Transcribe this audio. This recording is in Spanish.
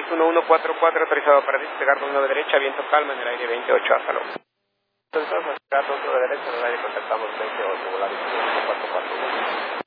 Volaris 1144, autorizado para despegar con 9 derecha, viento calma en el aire 28, hasta luego. Entonces, vamos a despegar 2 derecha en el aire, contactamos 28, Volaris 1144.